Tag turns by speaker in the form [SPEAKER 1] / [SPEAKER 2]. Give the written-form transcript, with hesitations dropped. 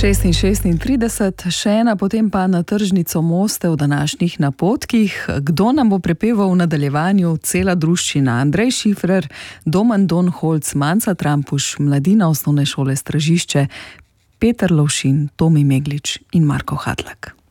[SPEAKER 1] 6:36, še ena, potem pa na tržnico Moste v današnjih napotkih. Kdo nam bo prepeval v nadaljevanju? Cela druščina: Andrej Šifrer, Domen Donholc, Manca Trampuš, Mladina osnovne šole Stražišče, Peter Lovšin, Tomi Meglič in Marko Hatlak.